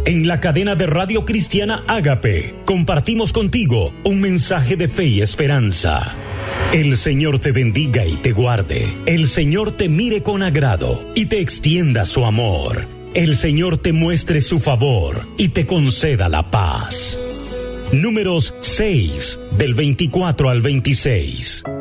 En la cadena de Radio Cristiana Ágape, compartimos contigo un mensaje de fe y esperanza. El Señor te bendiga y te guarde. El Señor te mire con agrado y te extienda su amor. El Señor te muestre su favor y te conceda la paz. Números 6, del 24 al 26.